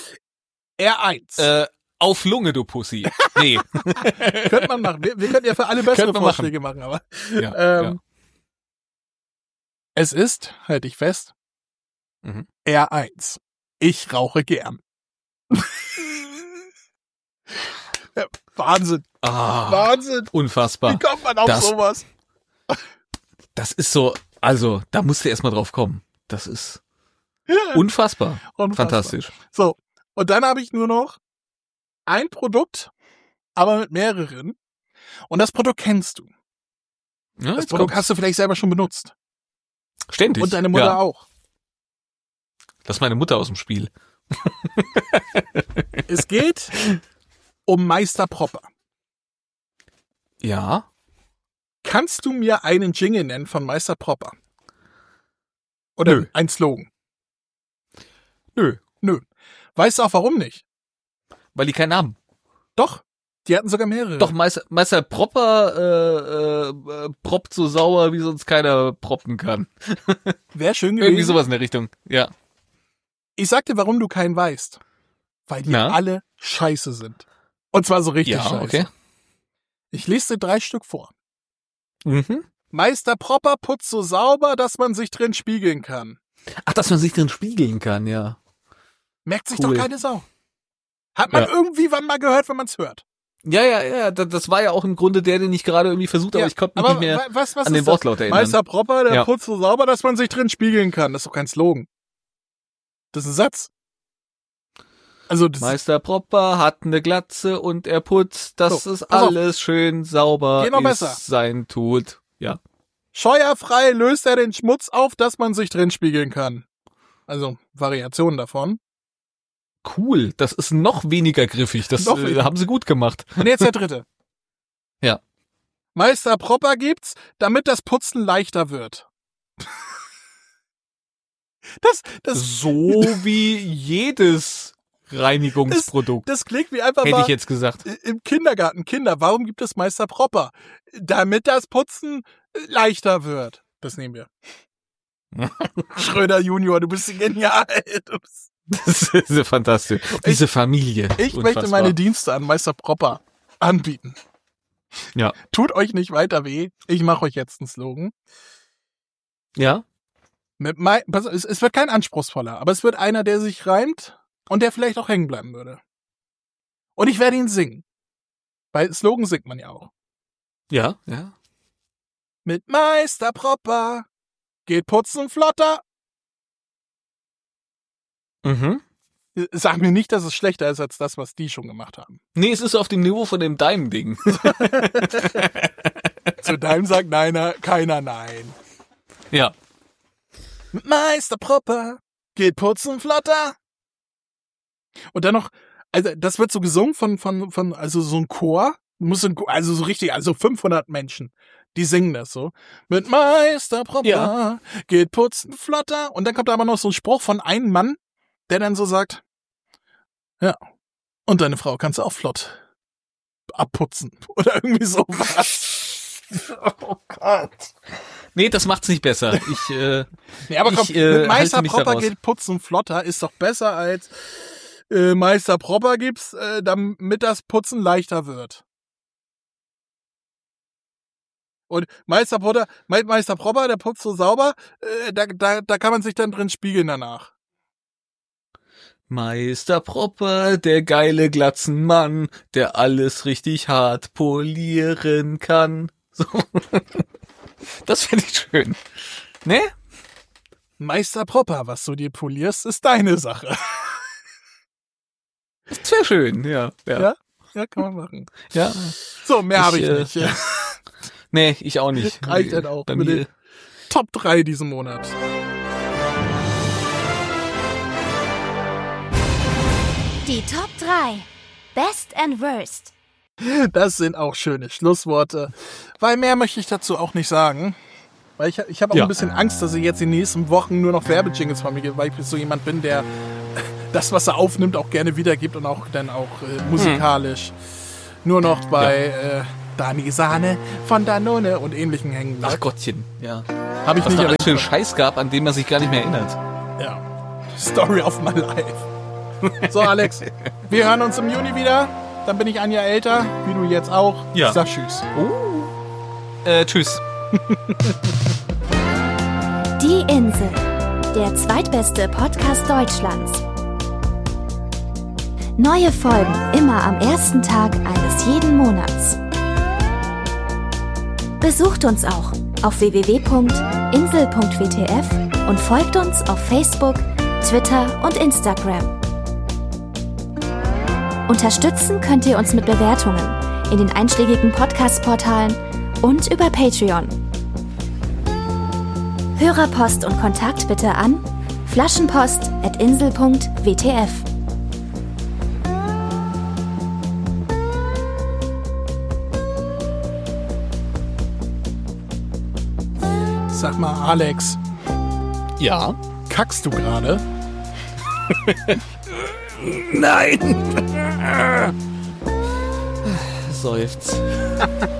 R1. Auf Lunge, du Pussy. Nee. Könnte man machen. Wir könnten ja für alle bessere Vorschläge machen, aber. Ja. Es ist, halte ich fest, R1. Ich rauche gern. Ja, Wahnsinn. Wahnsinn. Unfassbar. Wie kommt man auf sowas? Das ist so, also, da musst du erstmal drauf kommen. Das ist unfassbar. Fantastisch. So, und dann habe ich nur noch ein Produkt, aber mit mehreren. Und das Produkt kennst du. Ja, das Produkt hast du vielleicht selber schon benutzt. Ständig. Und deine Mutter auch. Lass meine Mutter aus dem Spiel. Es geht um Meister Propper. Ja. Kannst du mir einen Jingle nennen von Meister Propper? Oder ein Slogan? Nö. Weißt du auch warum nicht? Weil die keinen haben. Doch. Die hatten sogar mehrere. Doch, Meister Propper proppt so sauer, wie sonst keiner proppen kann. Wäre schön gewesen. Irgendwie sowas in der Richtung, ja. Ich sag dir, warum du keinen weißt. Weil die alle scheiße sind. Und zwar so richtig scheiße. Okay. Ich lese dir 3 Stück vor. Meister Propper putzt so sauber, dass man sich drin spiegeln kann. Ach, dass man sich drin spiegeln kann, ja. Merkt sich doch keine Sau. Hat man irgendwie wann mal gehört, wenn man es hört. Ja, das war ja auch im Grunde der, den ich gerade irgendwie versucht habe, aber ich konnte mich nicht mehr an den Wortlaut erinnern. Meister Propper, der putzt so sauber, dass man sich drin spiegeln kann. Das ist doch kein Slogan. Das ist ein Satz. Also Meister Propper hat eine Glatze und er putzt, dass es alles schön sauber sein tut. Ja. Scheuerfrei löst er den Schmutz auf, dass man sich drin spiegeln kann. Also Variationen davon. Cool, das ist noch weniger griffig. Das haben sie gut gemacht. Und jetzt der 3. Ja. Meister Propper gibt's, damit das Putzen leichter wird. Das so wie jedes Reinigungsprodukt. Das klingt wie einfach hätte mal ich jetzt gesagt. Im Kindergarten. Kinder, warum gibt es Meister Propper? Damit das Putzen leichter wird. Das nehmen wir. Schröder Junior, du bist genial. Das ist ja fantastisch. Diese Familie. Ich möchte meine Dienste an Meister Propper anbieten. Ja. Tut euch nicht weiter weh. Ich mache euch jetzt einen Slogan. Ja. Es wird kein anspruchsvoller, aber es wird einer, der sich reimt und der vielleicht auch hängen bleiben würde. Und ich werde ihn singen. Weil Slogan singt man ja auch. Ja. Mit Meister Propper geht Putzen flotter. Sag mir nicht, dass es schlechter ist als das, was die schon gemacht haben. Nee, es ist auf dem Niveau von dem Daim-Ding. Zu Daim sagt keiner nein. Ja. Mit Meister Propper geht Putzen flotter. Und dann noch, also das wird so gesungen von also so ein Chor, also so richtig, also 500 Menschen, die singen das so. Mit Meister Propper geht Putzen flotter. Und dann kommt aber noch so ein Spruch von einem Mann, der dann so sagt, ja, und deine Frau kannst du auch flott abputzen. Oder irgendwie sowas. Oh Gott. Nee, das macht's nicht besser. Nee, aber komm, mit Meister Propper geht Putzen flotter ist doch besser als Meister Propper gibt's, damit das Putzen leichter wird. Und Meister Propper, der putzt so sauber, da kann man sich dann drin spiegeln danach. Meister Propper, der geile Glatzenmann, der alles richtig hart polieren kann. So. Das finde ich schön. Ne? Meister Propper, was du dir polierst, ist deine Sache. Das wäre schön, ja. Ja, kann man machen. Ja. So, mehr habe ich nicht. Ja. Nee, ich auch nicht. Reicht dann auch. Mit den Top 3 diesen Monat. Die Top 3. Best and Worst. Das sind auch schöne Schlussworte. Weil mehr möchte ich dazu auch nicht sagen. Weil ich habe auch ein bisschen Angst, dass ich jetzt in den nächsten Wochen nur noch Werbejingles von mir gebe, weil ich so jemand bin, der das, was er aufnimmt, auch gerne wiedergibt und auch dann auch musikalisch nur noch bei Dani Sahne von Danone und ähnlichen hängen bleibt. Ach Gottchen, ja. Habe ich Was nicht da alles erwähnt. für einen Scheiß gab, an den man sich gar nicht mehr erinnert. Ja. Story of my life. So, Alex, wir hören uns im Juni wieder. Dann bin ich ein Jahr älter, wie du jetzt auch. Ja. Ich sag tschüss. Tschüss. Die Insel, der zweitbeste Podcast Deutschlands. Neue Folgen immer am ersten Tag eines jeden Monats. Besucht uns auch auf www.insel.wtf und folgt uns auf Facebook, Twitter und Instagram. Unterstützen könnt ihr uns mit Bewertungen in den einschlägigen Podcast-Portalen und über Patreon. Hörerpost und Kontakt bitte an flaschenpost@insel.wtf. Sag mal, Alex, Ja. kackst du gerade? Nein. Seufzt.